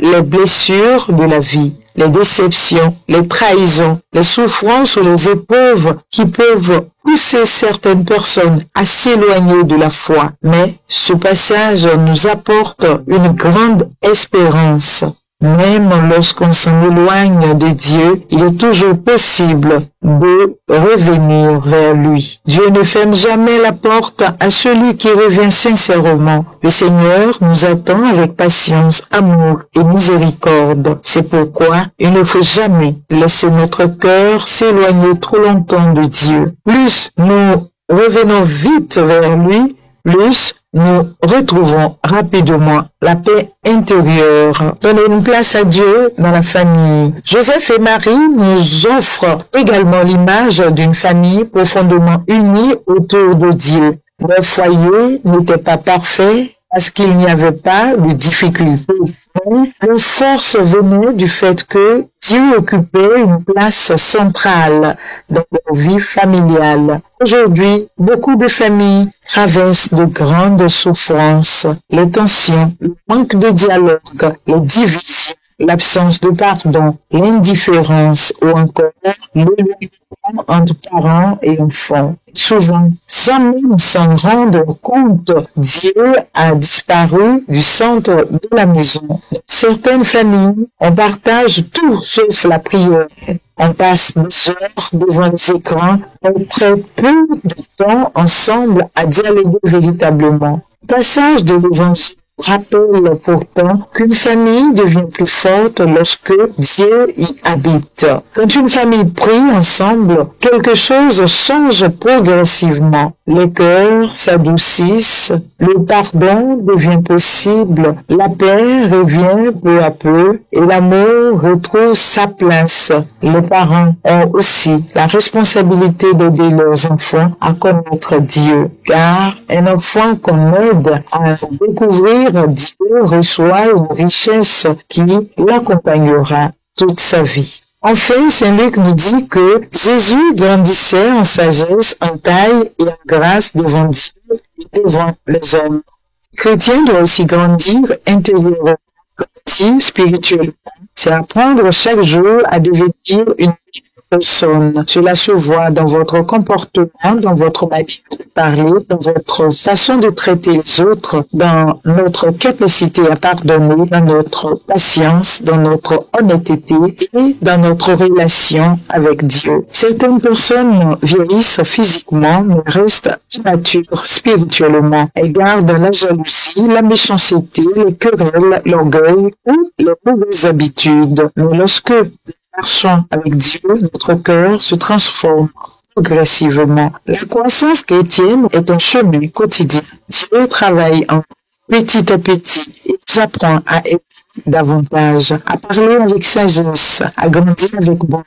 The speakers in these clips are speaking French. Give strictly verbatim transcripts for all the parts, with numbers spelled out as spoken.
les blessures de la vie, les déceptions, les trahisons, les souffrances ou les épreuves qui peuvent pousser certaines personnes à s'éloigner de la foi. Mais ce passage nous apporte une grande espérance. Même lorsqu'on s'en éloigne de Dieu, il est toujours possible de revenir vers lui. Dieu ne ferme jamais la porte à celui qui revient sincèrement. Le Seigneur nous attend avec patience, amour et miséricorde. C'est pourquoi il ne faut jamais laisser notre cœur s'éloigner trop longtemps de Dieu. Plus nous revenons vite vers lui, plus nous retrouvons rapidement la paix intérieure. Donnez une place à Dieu dans la famille. Joseph et Marie nous offrent également l'image d'une famille profondément unie autour de Dieu. Leur foyer n'était pas parfait parce qu'il n'y avait pas de difficultés. Leur force venait du fait que Dieu occupait une place centrale dans leur vie familiale. Aujourd'hui, beaucoup de familles traversent de grandes souffrances, les tensions, le manque de dialogue, les divisions, l'absence de pardon, l'indifférence ou encore l'éloignement entre parents et enfants. Souvent, sans même s'en rendre compte, Dieu a disparu du centre de la maison. Dans certaines familles, on partage tout sauf la prière. On passe des heures devant les écrans et très peu de temps ensemble à dialoguer véritablement. Le passage de l'Évangile rappelle pourtant qu'une famille devient plus forte lorsque Dieu y habite. Quand une famille prie ensemble, quelque chose change progressivement. Les cœurs s'adoucissent, le pardon devient possible, la paix revient peu à peu et l'amour retrouve sa place. Les parents ont aussi la responsabilité d'aider leurs enfants à connaître Dieu, car un enfant qu'on aide à découvrir Dieu reçoit une richesse qui l'accompagnera toute sa vie. Enfin, Saint Luc nous dit que Jésus grandissait en sagesse, en taille et en grâce devant Dieu et devant les hommes. Le chrétien doit aussi grandir intérieurement, grandir spirituellement. C'est apprendre chaque jour à devenir une personne. Cela se voit dans votre comportement, dans votre manière de parler, dans votre façon de traiter les autres, dans notre capacité à pardonner, dans notre patience, dans notre honnêteté et dans notre relation avec Dieu. Certaines personnes vieillissent physiquement mais restent immatures spirituellement. Elles gardent la jalousie, la méchanceté, les querelles, l'orgueil ou les mauvaises habitudes. Mais lorsque marchons avec Dieu, notre cœur se transforme progressivement. La croissance chrétienne est un chemin quotidien. Dieu travaille en petit à petit et nous apprend à aimer davantage, à parler avec sagesse, à grandir avec bonté,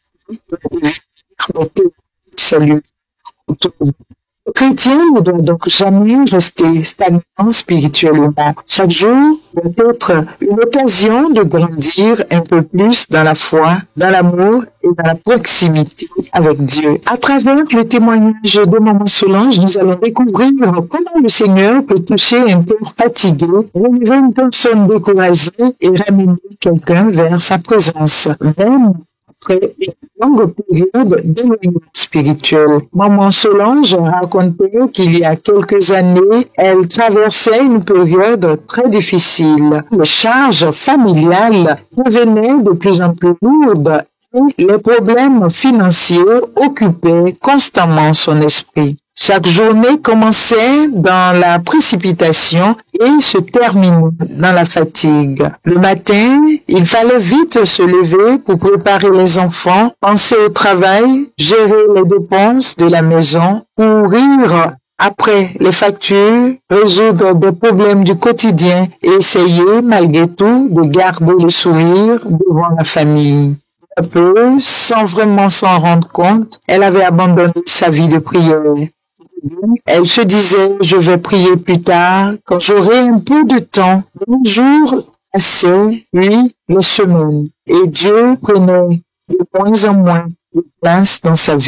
à salut autour de nous. Le chrétien ne doit donc jamais rester stagnant spirituellement. Chaque jour doit être une occasion de grandir un peu plus dans la foi, dans l'amour et dans la proximité avec Dieu. À travers le témoignage de Maman Solange, nous allons découvrir comment le Seigneur peut toucher un cœur fatigué, relever une personne découragée et ramener quelqu'un vers sa présence, même après une longue période d'éloignement spirituel. Maman Solange racontait qu'il y a quelques années, elle traversait une période très difficile. Les charges familiales devenaient de plus en plus lourdes et les problèmes financiers occupaient constamment son esprit. Chaque journée commençait dans la précipitation et se terminait dans la fatigue. Le matin, il fallait vite se lever pour préparer les enfants, penser au travail, gérer les dépenses de la maison, courir après les factures, résoudre des problèmes du quotidien et essayer malgré tout de garder le sourire devant la famille. Un peu, sans vraiment s'en rendre compte, elle avait abandonné sa vie de prière. Elle se disait, je vais prier plus tard, quand j'aurai un peu de temps. Un jour passait, puis les semaines, et Dieu prenait de moins en moins de place dans sa vie.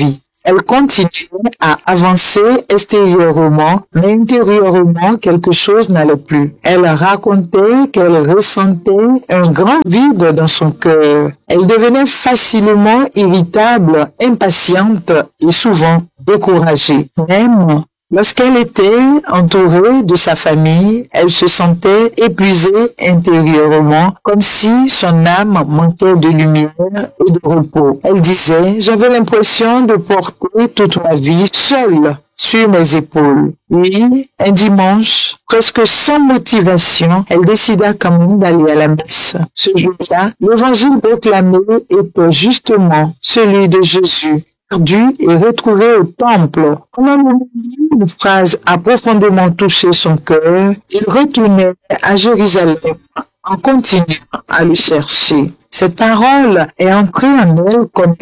Elle continuait à avancer extérieurement, mais intérieurement, quelque chose n'allait plus. Elle racontait qu'elle ressentait un grand vide dans son cœur. Elle devenait facilement irritable, impatiente et souvent découragée. Même lorsqu'elle était entourée de sa famille, elle se sentait épuisée intérieurement, comme si son âme manquait de lumière et de repos. Elle disait, j'avais l'impression de porter toute ma vie seule sur mes épaules. Puis, un dimanche, presque sans motivation, elle décida quand même d'aller à la messe. Ce jour-là, l'évangile proclamé était justement celui de Jésus, perdu et retrouvé au temple. Pendant le moment, une phrase a profondément touché son cœur. Il retournait à Jérusalem en continuant à le chercher. Cette parole est entrée en elle comme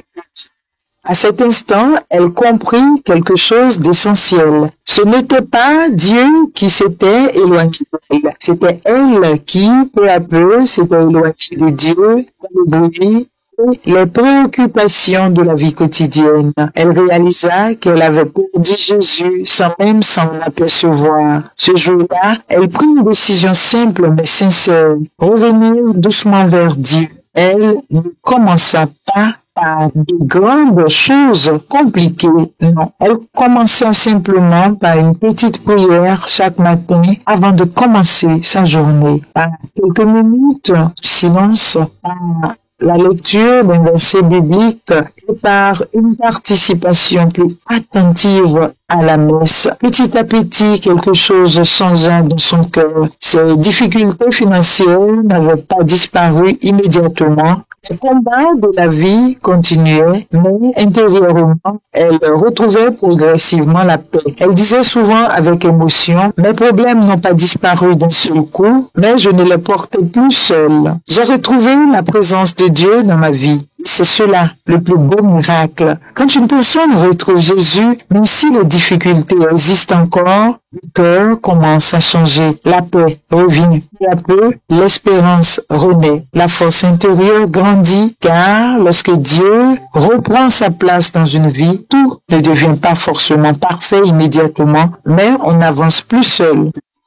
à cet instant, elle comprit quelque chose d'essentiel. Ce n'était pas Dieu qui s'était éloigné d'elle. C'était elle qui, peu à peu, s'était éloignée de Dieu, dans le bruit, les préoccupations de la vie quotidienne. Elle réalisa qu'elle avait perdu Jésus sans même s'en apercevoir. Ce jour-là, elle prit une décision simple mais sincère, revenir doucement vers Dieu. Elle ne commença pas par de grandes choses compliquées. Non, elle commença simplement par une petite prière chaque matin avant de commencer sa journée. Par quelques minutes de silence, par la lecture d'un verset biblique et par une participation plus attentive à la messe. Petit à petit, quelque chose changea dans son cœur. Ses difficultés financières n'avaient pas disparu immédiatement. Le combat de la vie continuait, mais intérieurement, elle retrouvait progressivement la paix. Elle disait souvent avec émotion, mes problèmes n'ont pas disparu d'un seul coup, mais je ne les portais plus seule. J'ai retrouvé la présence de Dieu dans ma vie. C'est cela, le plus beau miracle. Quand une personne retrouve Jésus, même si les difficultés existent encore, le cœur commence à changer. La paix revient. Peu à peu, l'espérance renaît. La force intérieure grandit, car lorsque Dieu reprend sa place dans une vie, tout ne devient pas forcément parfait immédiatement, mais on n'avance plus seul.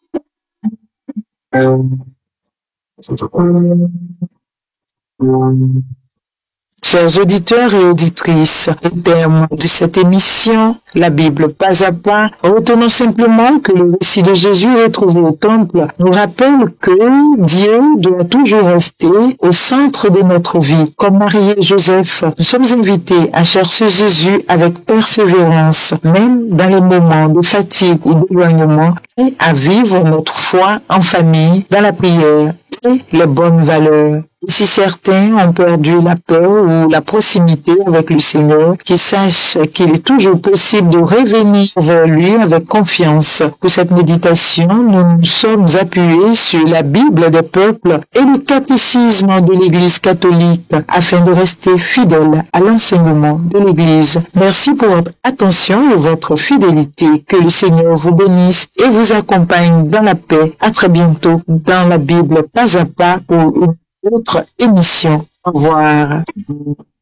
Chers auditeurs et auditrices, au terme de cette émission, la Bible pas à pas, retenons simplement que le récit de Jésus retrouvé au temple nous rappelle que Dieu doit toujours rester au centre de notre vie. Comme Marie et Joseph, nous sommes invités à chercher Jésus avec persévérance, même dans les moments de fatigue ou d'éloignement, et à vivre notre foi en famille, dans la prière et les bonnes valeurs. Si certains ont perdu la paix ou la proximité avec le Seigneur, qu'ils sachent qu'il est toujours possible de revenir vers lui avec confiance. Pour cette méditation, nous nous sommes appuyés sur la Bible des peuples et le catéchisme de l'Église catholique afin de rester fidèles à l'enseignement de l'Église. Merci pour votre attention et votre fidélité. Que le Seigneur vous bénisse et vous accompagne dans la paix. À très bientôt dans la Bible pas à pas pour une autre émission. Au revoir.